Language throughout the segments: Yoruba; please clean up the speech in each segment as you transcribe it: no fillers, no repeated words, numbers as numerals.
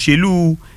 òṣèlú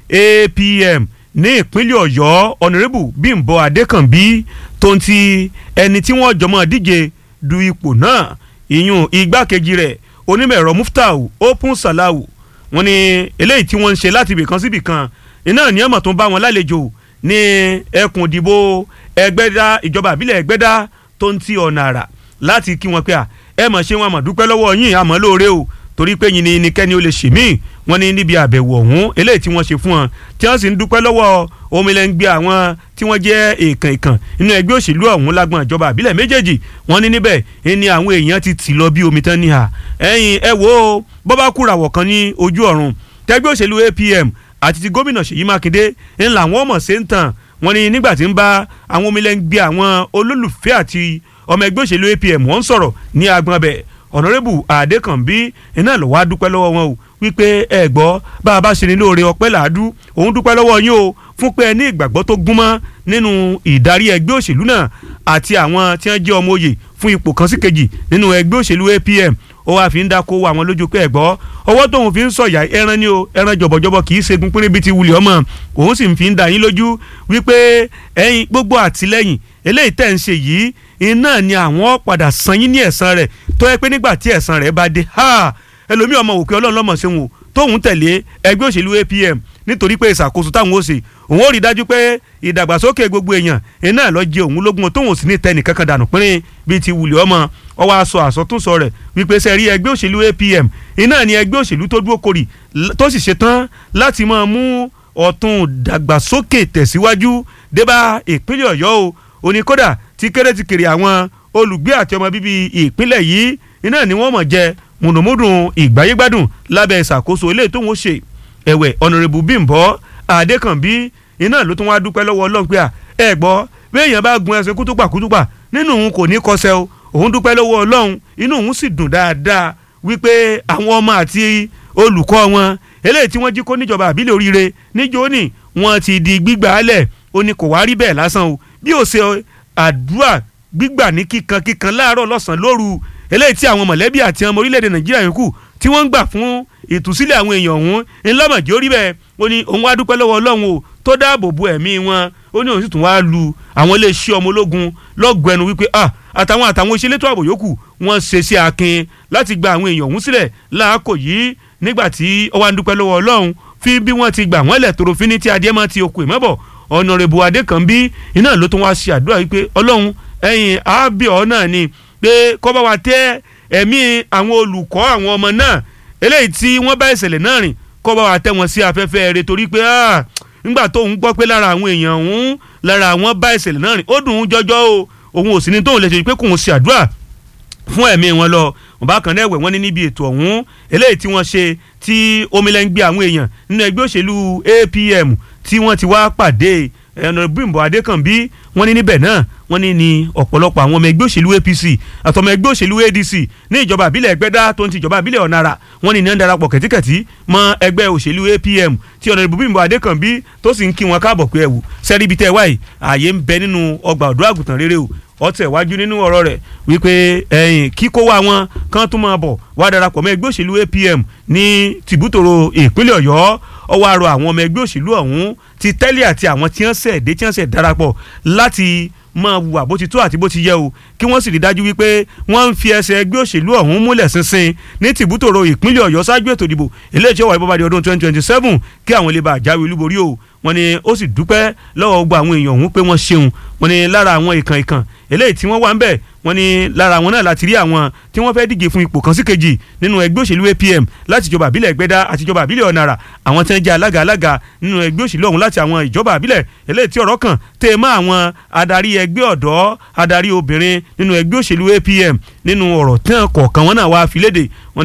APM ní ìpínlẹ̀ Ọ̀yọ́ Honorable Bímbọ́ Adékànbí tó ń ti ẹni tí wọ́n jọmọ́ díje du ipò náà ìyún igbákejì rẹ̀ onímọ̀-ẹ̀rọ Muftau Opun Salau wọ́n ní eléyìí tí wọ́n ń ṣe láti ibìkan síbìkan iná ní ọmọ tó ń bá wọn lálejò ní ẹkùn ìdìbò Ẹgbẹ́dá ìjọba àbílẹ̀ Ẹgbẹ́dá tó ń ti ọ̀nà àrà láti kí wọn pé ẹ mọ̀ ṣe wọn àmọ̀ dúpẹ́ lọ́wọ́ yín àmọ́ lóore o torí pé yín ni kẹ́ni ó lè ṣe mí wọ́n ní níbi àbẹ̀wò ọ̀hún eléyìí tí wọ́n ṣe fún wọn tí wọ́n sì ń dúpẹ́ lọ́wọ́ omilẹ́ngbẹ́ àwọn tí wọ́n jẹ́ èèkàn nínú ẹgbẹ́ òṣèlú ọ̀hún lágbọ̀n ìjọba àbílẹ̀ méjèèjì wọ́n ní níbẹ̀ ni àwọn èèyàn ti tì lọ bí omi tán ní hà ẹ̀yìn ẹ wo bọ́bá kúrawọ̀ kan ní ojú ọ̀run tẹgbẹ́ òṣèlú APM àti ti gómìnà Ṣèyí Mákindé ńlá wọn mọ̀ sí ń tàn wọ́n ní nígbà tí ń bá àwọn omilẹ́ngbẹ́ àwọn olólùfẹ́ àti ọmọ ẹgbẹ́ òṣèlú APM wọ́n ń sọ̀rọ̀ ní agbọ̀n bẹ̀ Honorable Adékànbí iná ló wá dúpẹ́ lọ́wọ́ wọn o wípé ẹ gbọ́ bá a bá ṣe ní lóore ọpẹ́ làádú òun dúpẹ́ lọ́wọ́ yín o fún pé ẹ ní ìgbàgbọ́ tó gúnmọ́ nínú ìdarí ẹgbẹ́ òṣèlú náà àti àwọn tí wọ́n jẹ́ ọmọ òye fún ipò kan sí kejì nínú ẹgbẹ́ òṣèlú APM ó wá fi ń dáko àwọn lójú pé ẹ gbọ́ ọwọ́ tóun fi ń sọ̀yà ẹran ni o ẹran jọ̀bọ̀jọ̀bọ̀ kì í ṣegun pínrín bíi ti wulẹ̀ ọmọ òun sì fi ń dá yín lójú wípé ẹ̀yin gbogbo àtìlẹ́yìn eléyìí tẹ̀ ń ṣe yìí iná ni àwọn padà san yín ní ẹ̀san rẹ̀ tó yẹ pé nígbà tí ẹ̀san rẹ̀ bá dé ẹlòmíì ọmọ òkè ọlọ́run lọ́mọ ṣe wọn tóun tẹ̀lé ẹgbẹ́ òṣèlú APM nítorí pé ìṣàkóso táwọn ó ṣe òun ó rí dájú pé ìdàgbàsókè gbogbo èèyàn iná lọ jẹ òun lógún tóun sì ní tẹnì kankan dànù pínrín bíi ti wùlẹ̀ ọmọ ọwọ́ aṣọ àsọtúnsọ rẹ̀ wípé sẹ́rí ẹgbẹ́ òṣèlú APM iná ni ẹgbẹ́ òṣèlú tó dúró korì tó sì ṣetán láti máa mú ọ̀tun dàgbàsókè tẹ̀síwájú débá ìpínlẹ̀ Ọ̀yọ́ o òní kódà ti kéré ti kéré àwọn olùgbé àti ọmọ bíbí ìpínlẹ̀ yìí iná ni wọ́n mọ̀ jẹ mùdùnmùdùn ìgbáyégbádùn lábẹ́ ìṣàkóso eléyìí tó ń ṣe ẹ̀wẹ̀ Honorable Bímbọ́ Adékànbí iná ló tún wá dúpẹ́ lọ́wọ́ Ọlọ́run pé ẹ gbọ́ bí èèyàn bá gun ẹsẹ̀ kútùpà nínú òun kò ní kọsẹ̀ o òun dúpẹ́ lọ́wọ́ Ọlọ́run inú òun sì dùn dáadáa wípé àwọn ọmọ àti olùkọ́ wọn eléyìí tí wọ́n jí kó níjọba àbílẹ̀ Oríire níjó ní wọ́n ti di gbígbà álẹ̀ ó ní kò wá rí bẹ́ẹ̀ lásán o bí ó ṣe àdúrà gbígbà ní kíkan láàárọ̀ lọ́sàn-án lóru eléyìí tí àwọn mọ̀lẹ́bí àti ọmọ orílẹ̀-èdè Nàìjíríà yòókù tí wọ́n ń gbà fún ìtúsílẹ̀ àwọn èèyàn ọ̀hún ńlọ́mọ̀jì orí bẹ́ẹ̀ ó ní òun wá dúpẹ́ lọ́wọ́ Ọlọ́run o tó dáàbò bo ẹ̀mí wọn ó ní òun sì tún wá lu àwọn iléeṣẹ́ ọmọ ológun lọ́gọ̀ọ́ ẹnu wípé àtàwọn iṣẹ́ elétò ààbò yòókù wọ́n ṣe sí akin láti gba àwọn èèyàn ọ̀hún sílẹ̀ láàkó yìí nígbà tí ó wá ń dúpẹ́ lọ́wọ́ Ọlọ́run fi bí wọ́n ti gbà wọ́n lẹ̀ tòrò fíní tí adìẹ máa ti okùn ìmọ̀bọ̀ Honorable Adékànbí iná ló tún wá ṣe àdúrà wípé Ọlọ́run ẹ̀yìn àábíọ̀ náà ni pé kó bá wa tẹ́ ẹ̀mí àwọn olùkọ́ àwọn ọmọ náà eléyìí tí wọ́n bá ìṣẹ̀lẹ̀ náà rìn kó bá wa tẹ́ wọn sí afẹ́fẹ́ rẹ̀ torí pé nígbà tó ń gbọ́ pé lára àwọn èèyàn òun lára àwọn bá ìṣẹ̀lẹ̀ náà rìn ó dùn ún jọjọ́ o òun ò sì ní tóun lè ṣe pé kóun ṣe àdúrà fún ẹ̀mí wọn lọ bákan náà ẹ̀wẹ̀ wọ́n ní níbi ètò ọ̀hún eléyìí tí wọ́n ṣe tí omilẹ́ngbẹ́ àwọn èèyàn nínú ẹgbẹ́ òṣèlú APM tí wọ́n ti wá pàdé Honorable Bímbọ́ Adékànbí wọ́n ní níbẹ̀ náà wọ́n ní ọ̀pọ̀lọpọ̀ àwọn ọmọ ẹgbẹ́ òṣèlú APC àtọmọ ẹgbẹ́ òṣèlú ADC ní ìjọba àbílẹ̀ Ẹgbẹ́dá tó ń ti ìjọba àbílẹ̀ Ọ̀nà Àrà wọ́n ní darapọ̀ kẹ̀tíkẹ̀tí mọ́ ẹgbẹ́ òṣèlú APM tí Honorable Bímbọ́ Adékànbí tó sì ń kí wọn káàbọ̀ pé ẹ̀wù sẹ́rí ibi tẹ́ wáyé ààyè ń bẹ nínú ọgbà ọ̀dọ́ àgùntàn rere o ọtẹ wájú nínú ọ̀rọ̀ rẹ̀ wípé kíkó wá wọn kán tún máa bọ̀ wá darapọ̀ mọ́ ẹgbẹ́ òṣèlú APM ní tìbútòrò ìpínlẹ̀ Ọ̀yọ́ ọwọ́ àrò àwọn ọmọ ẹgbẹ́ òṣèlú ọ̀hún ti tẹ́lẹ̀ àti àwọn tí wọ́n ṣẹ̀ darapọ̀ láti máa wùwà bó ti tó àti bó ti yẹ o kí wọ́n sì rí dájú wípé wọ́n ń fi ẹsẹ̀ ẹgbẹ́ òṣèlú ọ̀hún múlẹ̀ ṣinṣin ní tìbútòrò ìpínlẹ̀ Ọ̀yọ́ ṣáájú ètò ìdìbò eléyìí tí ó wáyé bó bá di ọdún 2027 kí àwọn lè bá jáwé olúborí o wọ́n ní ó sì dúpẹ́ lọ́wọ́ gbogbo àwọn èèyàn ọ̀hún pé wọ́n ṣeun wọ́n ní lára àwọn ìkàn eléyìí tí wọ́n wà ń bẹ̀ wọ́n ní lára àwọn náà láti rí àwọn tí wọ́n fẹ́ díje fún ipò kan sí kejì nínú ẹgbẹ́ òṣèlú APM láti ìjọba àbílẹ̀ Ẹgbẹ́dá àti ìjọba àbílẹ̀ Ọ̀nà Àrà àwọn tí wọ́n jẹ́ alága nínú ẹgbẹ́ òṣèlú ọ̀hún láti àwọn ìjọba àbílẹ̀ eléyìí tí ọ̀rọ̀ kàn tẹ́ mọ́ àwọn adarí ẹgbẹ́ ọ̀dọ́ adarí obìnrin nínú ẹgbẹ́ òṣèlú APM nínú ọ̀rọ̀ tán kọ̀ọ̀kan wọn náà wá fi léde wọ́n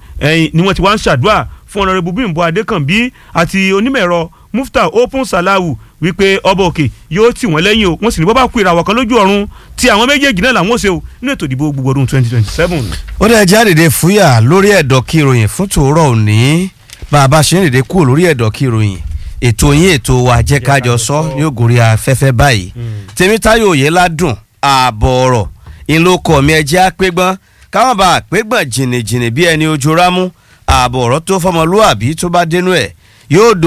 ní wọ́n ti wá ń ṣàdúrà fún Honorable Bímbọ́ Adékànbí àti onímọ̀-ẹ̀rọ Muftau Opun Salau wípé ọba òkè yóò tì wọ́n lẹ́yìn o wọ́n sì ní bọ́ bá kú ìràwọ̀ kan lójú ọ̀run tí àwọn méjèèjì náà làwọn ó ṣe o nínú ètò ìdìbò gbogbo ọdún 2027. ó dẹ̀ jáde fúyà lórí ẹ̀dọ̀ kí ìròyìn fún tòórọ̀ òní bá a bá ṣe ń dìde kúrò lórí ẹ̀dọ̀ kí ìròyìn ètò yín ètò wa jẹ́ kájọ sọ ní ògùnrí afẹ́fẹ́ báyìí Tèmítáyọ̀ Oyèládùn ààbọ̀ ọ̀rọ̀ ìlókọ̀ mi ẹjẹ́ àpégbọ́n káwọn bá àpégbọ́n jìnnìjìnnì bí ẹni ojú rámú ààbọ̀ ọ̀rọ̀ tó fọmọlúàbí tó bá dénú ẹ̀ yóò